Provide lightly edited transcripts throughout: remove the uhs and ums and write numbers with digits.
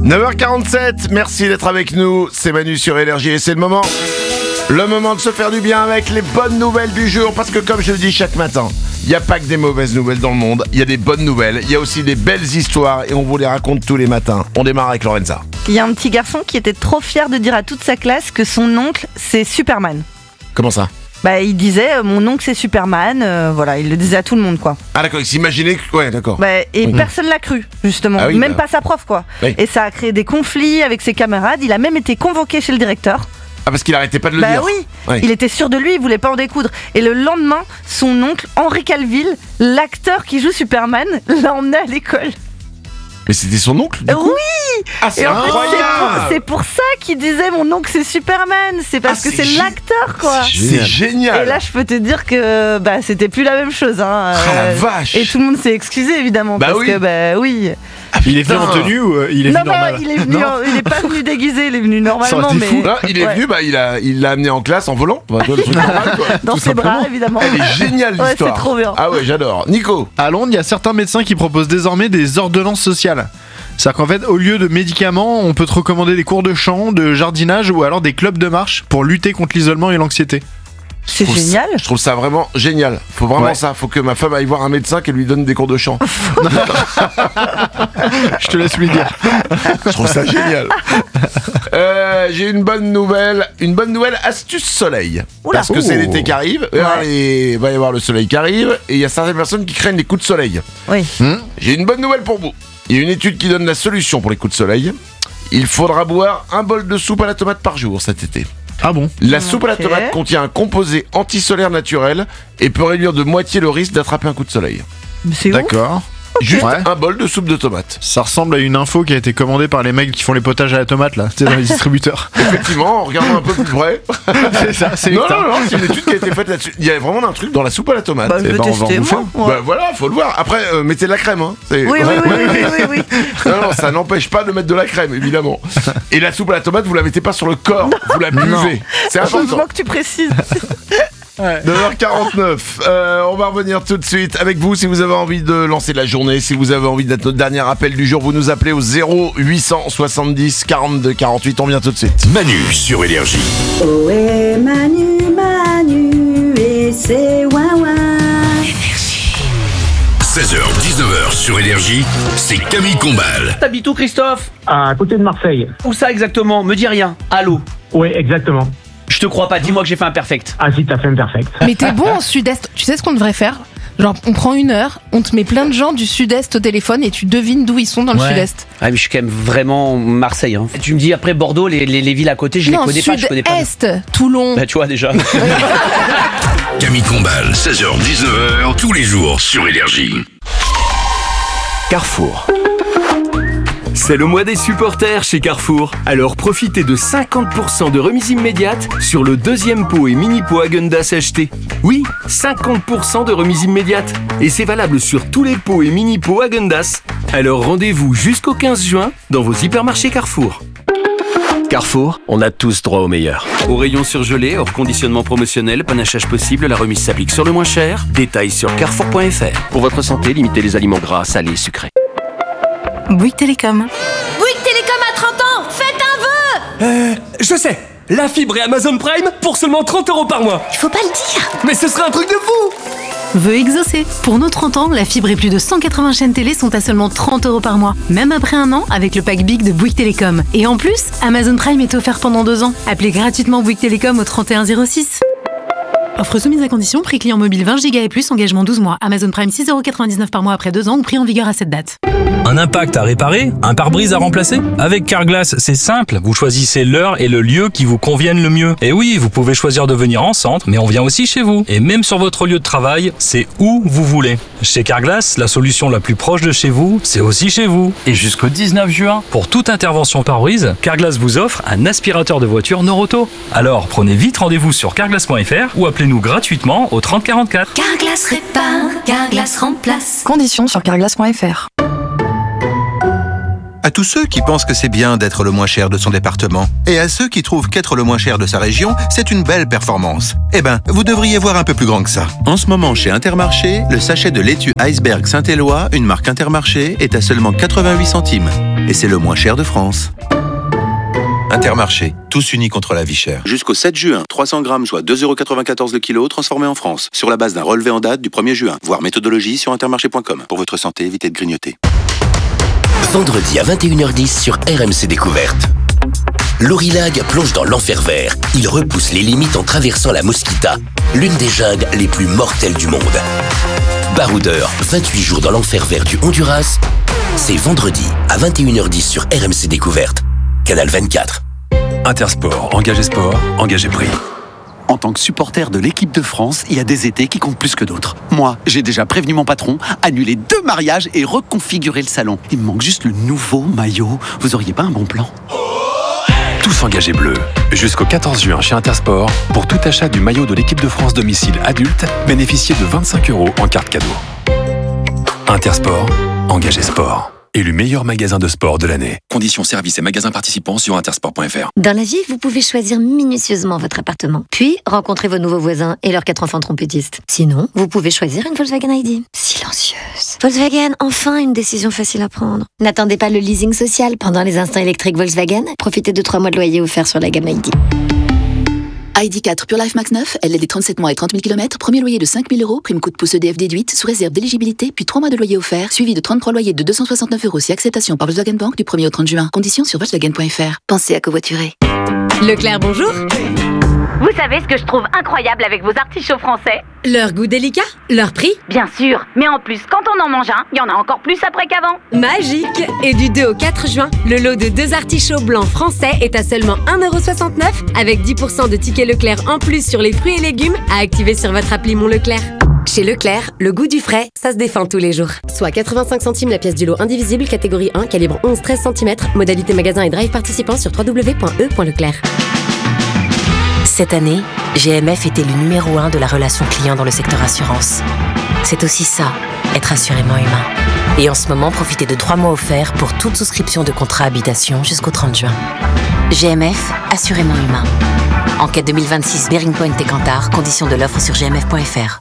9h47, merci d'être avec nous, c'est Manu sur Énergie et c'est le moment de se faire du bien avec les bonnes nouvelles du jour, parce que comme je le dis chaque matin, il n'y a pas que des mauvaises nouvelles dans le monde, il y a des bonnes nouvelles, il y a aussi des belles histoires et on vous les raconte tous les matins. On démarre avec Lorenza. Il y a un petit garçon qui était trop fier de dire à toute sa classe que son oncle c'est Superman. Comment ça ? Il disait mon oncle c'est Superman, voilà, il le disait à tout le monde quoi. Ah d'accord, il s'imaginait que... Ouais d'accord. Et personne l'a cru justement, Ah oui, même pas sa prof quoi. Oui. Et ça a créé des conflits avec ses camarades, il a même été convoqué chez le directeur. Ah parce qu'il arrêtait pas de le dire. Oui, ouais. Il était sûr de lui, il voulait pas en découdre. Et le lendemain, son oncle Henri Calville, l'acteur qui joue Superman, l'a emmené à l'école. Mais c'était son oncle du coup ? Oui. Ah c'est Et en fait, incroyable. c'est pour ça qu'il disait mon oncle c'est Superman, c'est parce que c'est l'acteur quoi. C'est génial. Et là je peux te dire que c'était plus la même chose hein. La vache. Et tout le monde s'est excusé évidemment parce oui. que oui. Il est venu en tenue ou il est venu normal? Il est venu il est pas venu déguisé, il est venu normalement mais fou. Là, il est venu, il l'a amené en classe en volant. Le truc normal, quoi. dans ses bras évidemment. Elle est géniale Ouais, l'histoire. c'est trop bien. Ah ouais, j'adore. Nico. À Londres, il y a certains médecins qui proposent désormais des ordonnances sociales. C'est-à-dire qu'en fait, au lieu de médicaments, on peut te recommander des cours de chant, de jardinage ou alors des clubs de marche pour lutter contre l'isolement et l'anxiété. C'est génial. Je trouve ça vraiment génial. Faut vraiment Ouais. ça. Faut que ma femme aille voir un médecin qui lui donne des cours de chant. Je te laisse lui dire. Je trouve ça génial. J'ai une bonne nouvelle astuce soleil. Oula. Parce que c'est Oh. l'été qui arrive. Il va y avoir le soleil qui arrive et il y a certaines personnes qui craignent les coups de soleil. Oui. J'ai une bonne nouvelle pour vous. Il y a une étude qui donne la solution pour les coups de soleil. Il faudra boire un bol de soupe à la tomate par jour cet été. Ah bon? La soupe à la Ok. tomate contient un composé antisolaire naturel et peut réduire de moitié le risque d'attraper un coup de soleil. Mais c'est ouf. D'accord. Juste Ouais. un bol de soupe de tomate. Ça ressemble à une info qui a été commandée par les mecs qui font les potages à la tomate là, c'est dans les distributeurs. Effectivement, en regardant un peu plus près. C'est ça, c'est Non, c'est une étude qui a été faite là-dessus. Il y a vraiment un truc dans la soupe à la tomate. Je veux on va en tester bouffer. moi. Bah voilà, faut le voir. Après, mettez de la crème. Hein. Oui. Non, ça n'empêche pas de mettre de la crème, évidemment. Et la soupe à la tomate, vous la mettez pas sur le corps, vous la buvez. C'est important. Heureusement que tu précises. 9h49, on va revenir tout de suite avec vous si vous avez envie de lancer la journée, si vous avez envie d'être notre dernier appel du jour, vous nous appelez au 0870 42 48, on vient tout de suite. Manu sur Énergie. Ohé Manu, et c'est ouin-ouin. 16h, 19h sur Énergie, c'est Camille Combal. T'habites où, Christophe? À côté de Marseille. Où ça exactement? Me dis rien. Allô? Oui, exactement. Je te crois pas, dis-moi que j'ai fait un perfect. Ah si, t'as fait un perfect. Mais t'es bon en sud-est. Tu sais ce qu'on devrait faire? Genre, on prend 1 heure, on te met plein de gens du sud-est au téléphone et tu devines d'où ils sont dans le sud-est. Ah, mais je suis quand même vraiment Marseille. Hein. Tu me dis après Bordeaux, les villes à côté, je les connais pas, je connais pas. Sud-est, Toulon. Bah, tu vois déjà. Camille Combal, 16h, 19h, tous les jours sur Énergie. Carrefour. C'est le mois des supporters chez Carrefour. Alors profitez de 50% de remise immédiate sur le deuxième pot et mini pot Häagen-Dazs acheté. Oui, 50% de remise immédiate. Et c'est valable sur tous les pots et mini pots Häagen-Dazs. Alors rendez-vous jusqu'au 15 juin dans vos hypermarchés Carrefour. Carrefour, on a tous droit au meilleur. Au rayon surgelé, hors conditionnement promotionnel, panachage possible, la remise s'applique sur le moins cher. Détails sur carrefour.fr. Pour votre santé, limitez les aliments gras, salés, sucrés. Bouygues Télécom. Bouygues Télécom à 30 ans, faites un vœu. Je sais, la fibre et Amazon Prime pour seulement 30 € par mois. Il faut pas le dire. Mais ce serait un truc de fou. Vœu exaucé. Pour nos 30 ans, la fibre et plus de 180 chaînes télé sont à seulement 30 € par mois. Même après 1 an, avec le pack Big de Bouygues Télécom. Et en plus, Amazon Prime est offert pendant 2 ans. Appelez gratuitement Bouygues Télécom au 3106. Offre soumise à condition, prix client mobile 20 Go et plus, engagement 12 mois. Amazon Prime 6,99 € par mois après 2 ans ou prix en vigueur à cette date. Un impact à réparer? Un pare-brise à remplacer? Avec Carglass, c'est simple. Vous choisissez l'heure et le lieu qui vous conviennent le mieux. Et oui, vous pouvez choisir de venir en centre, mais on vient aussi chez vous. Et même sur votre lieu de travail, c'est où vous voulez. Chez Carglass, la solution la plus proche de chez vous, c'est aussi chez vous. Et jusqu'au 19 juin, pour toute intervention pare-brise, Carglass vous offre un aspirateur de voiture Noroto. Alors, prenez vite rendez-vous sur carglass.fr ou appelez-nous gratuitement au 30 44. Carglass répare, Carglass remplace. Conditions sur carglass.fr. À tous ceux qui pensent que c'est bien d'être le moins cher de son département, et à ceux qui trouvent qu'être le moins cher de sa région, c'est une belle performance. Eh ben, vous devriez voir un peu plus grand que ça. En ce moment, chez Intermarché, le sachet de laitue Iceberg Saint-Éloi, une marque Intermarché, est à seulement 88 centimes. Et c'est le moins cher de France. Intermarché, tous unis contre la vie chère. Jusqu'au 7 juin, 300 grammes, soit 2,94€ le kilo, transformés en France. Sur la base d'un relevé en date du 1er juin. Voir méthodologie sur intermarché.com. Pour votre santé, évitez de grignoter. Vendredi à 21h10 sur RMC Découverte. L'Orilag plonge dans l'enfer vert. Il repousse les limites en traversant la Mosquita, l'une des jungles les plus mortelles du monde. Baroudeur, 28 jours dans l'enfer vert du Honduras. C'est vendredi à 21h10 sur RMC Découverte. Canal 24. Intersport, engagé sport, engagé prix. En tant que supporter de l'équipe de France, il y a des étés qui comptent plus que d'autres. Moi, j'ai déjà prévenu mon patron, annulé 2 mariages et reconfiguré le salon. Il me manque juste le nouveau maillot. Vous auriez pas un bon plan ? Tous engagés bleus. Jusqu'au 14 juin chez Intersport, pour tout achat du maillot de l'équipe de France domicile adulte, bénéficiez de 25€ en carte cadeau. Intersport, engagé sport. Élu meilleur magasin de sport de l'année. Conditions, services et magasins participants sur intersport.fr. Dans la vie, vous pouvez choisir minutieusement votre appartement, puis rencontrer vos nouveaux voisins et leurs 4 enfants trompettistes. Sinon, vous pouvez choisir une Volkswagen ID. Silencieuse. Volkswagen, enfin une décision facile à prendre. N'attendez pas le leasing social pendant les instants électriques Volkswagen. Profitez de 3 mois de loyer offerts sur la gamme ID. ID4 Pure Life Max 9, LLD 37 mois et 30 000 km, premier loyer de 5 000 €, prime coup de pouce EDF déduite, sous réserve d'éligibilité, puis 3 mois de loyer offert, suivi de 33 loyers de 269 € si acceptation par Volkswagen Bank du 1er au 30 juin. Conditions sur Volkswagen.fr. Pensez à covoiturer. Leclerc, bonjour. Vous savez ce que je trouve incroyable avec vos artichauts français ? Leur goût délicat, leur prix. Bien sûr, mais en plus, quand on en mange un, il y en a encore plus après qu'avant. Magique. Et du 2 au 4 juin, le lot de 2 artichauts blancs français est à seulement 1,69 € avec 10% de tickets Leclerc en plus sur les fruits et légumes à activer sur votre appli Mon Leclerc. Chez Leclerc, le goût du frais, ça se défend tous les jours. Soit 85 centimes la pièce du lot indivisible, catégorie 1, calibre 11-13 cm, modalité magasin et drive participant sur www.e.leclerc. Cette année, GMF était le numéro 1 de la relation client dans le secteur assurance. C'est aussi ça, être assurément humain. Et en ce moment, profitez de 3 mois offerts pour toute souscription de contrat habitation jusqu'au 30 juin. GMF, assurément humain. Enquête 2026 Bearing Point et Cantar, conditions de l'offre sur gmf.fr.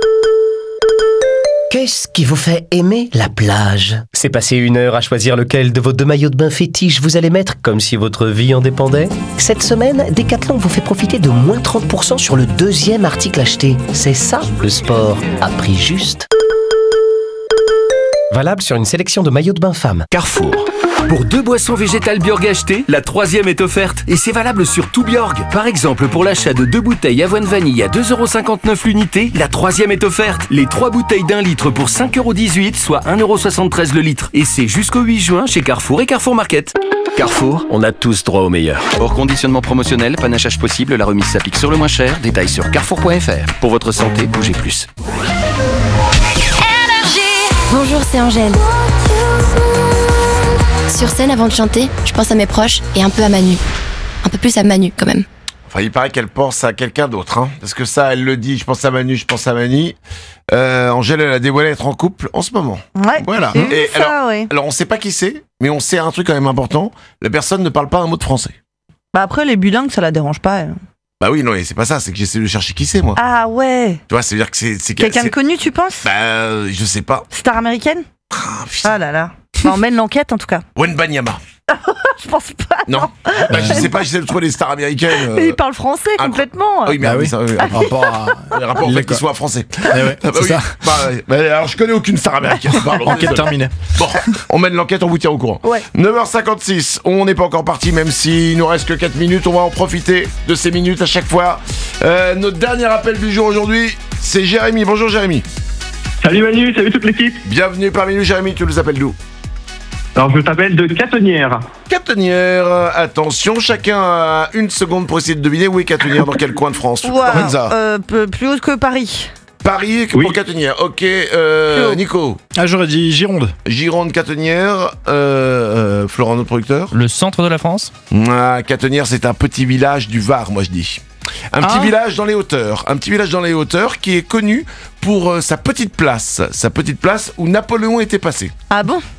Qu'est-ce qui vous fait aimer la plage ? C'est passer 1 heure à choisir lequel de vos 2 maillots de bain fétiches vous allez mettre comme si votre vie en dépendait ? Cette semaine, Decathlon vous fait profiter de moins 30% sur le 2e article acheté. C'est ça, le sport à prix juste. Valable sur une sélection de maillots de bain femmes. Carrefour. Pour 2 boissons végétales Bjorg achetées, la 3e est offerte. Et c'est valable sur tout Bjorg. Par exemple, pour l'achat de 2 bouteilles avoine vanille à 2,59€ l'unité, la 3e est offerte. Les 3 bouteilles d'1 litre pour 5,18€, soit 1,73€ le litre. Et c'est jusqu'au 8 juin chez Carrefour et Carrefour Market. Carrefour, on a tous droit au meilleur. Hors conditionnement promotionnel, panachage possible, la remise s'applique sur le moins cher. Détails sur carrefour.fr. Pour votre santé, bougez plus. Bonjour, c'est Angèle. Sur scène, avant de chanter, je pense à mes proches et un peu à Manu. Un peu plus à Manu, quand même. Enfin, il paraît qu'elle pense à quelqu'un d'autre, hein. Parce que ça, elle le dit, je pense à Manu, je pense à Mani. Angèle, elle a dévoilé être en couple en ce moment. Ouais. Voilà. Et ça, alors, ouais. Alors, on sait pas qui c'est, mais on sait un truc quand même important. La personne ne parle pas un mot de français. Bah après, les bilingues, ça la dérange pas. Elle. Bah oui, non, et c'est pas ça, c'est que j'essaie de chercher qui c'est, moi. Ah ouais. Tu vois, c'est dire que c'est quelqu'un de connu, tu penses ? Bah, je sais pas. Star américaine ? Ah là là. Bah, on mène l'enquête en tout cas. Wenbanyama. Je pense pas. Non. Bah, je sais pas, j'essaie de trouver des stars américaines. Mais il parle français complètement. Ah oui, mais oui. Ça, rapport au fait qu'il soit français. Ouais, ah bah, oui. ça. Bah, alors, je connais aucune star américaine. Enquête terminée. Bon, on mène l'enquête, on vous tient au courant. Ouais. 9h56, on n'est pas encore parti, même s'il nous reste que 4 minutes. On va en profiter de ces minutes à chaque fois. Notre dernier appel du jour aujourd'hui, c'est Jérémy. Bonjour Jérémy. Salut Manu, salut toute l'équipe. Bienvenue parmi nous Jérémy, tu nous appelles d'où ? Alors je t'appelle de Catenière. Catenière, attention, chacun a 1 seconde pour essayer de deviner où est Catenière, dans quel coin de France. Lorenza. Plus haut que Paris. Paris pour Catenière, ok. Nico. Ah, j'aurais dit Gironde. Gironde, Catenière. Florent, notre producteur. Le centre de la France. Catenière, c'est un petit village du Var, moi je dis. Un petit village dans les hauteurs. Un petit village dans les hauteurs qui est connu pour sa petite place où Napoléon était passé. Ah bon ? Oui. Ah bon ?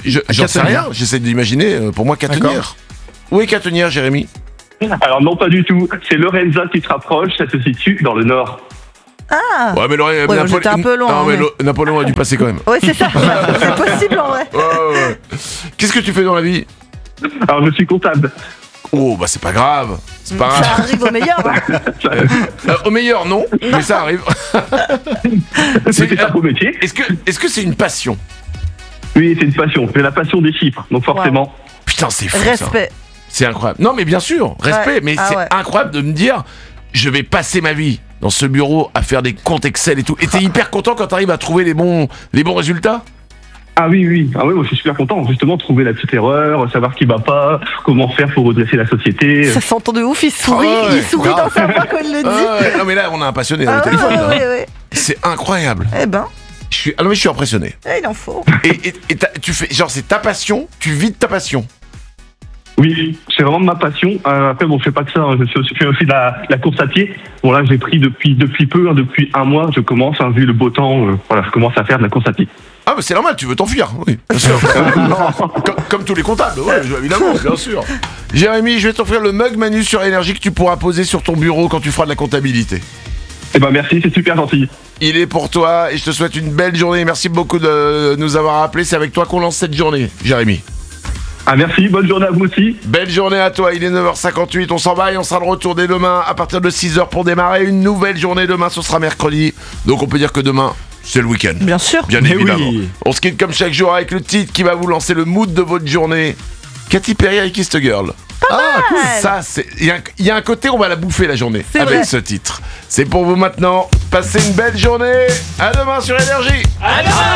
J'en sais rien, j'essaie d'imaginer, pour moi, Catenière. Où est Catenière, Jérémy? Alors non, pas du tout. C'est Lorenza qui se rapproche, ça se situe dans le nord. Ah. Ouais, mais j'étais un peu loin. Non, mais Napoléon a dû passer quand même. Ouais, c'est ça. C'est possible en vrai. Ouais. Qu'est-ce que tu fais dans la vie? Alors je suis comptable. Oh, bah c'est pas grave. C'est pas Ça grave. arrive au meilleur. Au meilleur, non, mais ça arrive. C'est un beau métier. Est-ce que c'est une passion? Oui, c'est une passion. C'est la passion des chiffres, donc forcément. Putain, c'est fou. Respect. Ça. C'est incroyable. Non, mais bien sûr, respect, mais c'est incroyable de me dire, je vais passer ma vie dans ce bureau à faire des comptes Excel et tout. Et t'es hyper content quand t'arrives à trouver les bons résultats? Ah oui. Ah oui, moi je suis super content. Justement, trouver la petite erreur, savoir qui va pas, comment faire pour redresser la société. Ça s'entend de ouf, il sourit, dans sa voix quand il le dit. Non mais là, on a un passionné dans le téléphone. Ouais. C'est incroyable. Eh ben. Je suis impressionné. Il en faut. Et tu fais, genre, c'est ta passion, tu vis de ta passion. Oui, c'est vraiment de ma passion. Après, bon, je fais pas que ça. Hein. Je fais aussi de la course à pied. Bon, là, j'ai pris depuis peu, depuis un mois, je commence, vu le beau temps, je commence à faire de la course à pied. Ah, mais c'est normal, tu veux t'enfuir, oui, bien sûr. comme tous les comptables, ouais, évidemment, bien sûr. Jérémy, je vais t'offrir le mug Manu sur Énergie que tu pourras poser sur ton bureau quand tu feras de la comptabilité. Eh ben, merci, c'est super gentil. Il est pour toi et je te souhaite une belle journée. Merci beaucoup de nous avoir appelés. C'est avec toi qu'on lance cette journée, Jérémy. Ah merci, bonne journée à vous aussi. Belle journée à toi, il est 9h58, on s'en va et on sera de retour dès demain à partir de 6h pour démarrer une nouvelle journée. Demain ce sera mercredi, donc on peut dire que demain c'est le week-end. Bien sûr. Bien évidemment. Oui. On se quitte comme chaque jour avec le titre qui va vous lancer le mood de votre journée. Katy Perry avec Kiss the Girl. Cool. Ça, il y a un côté on va la bouffer la journée c'est avec vrai. Ce titre. C'est pour vous maintenant. Passez une belle journée. À demain sur Énergie. À demain.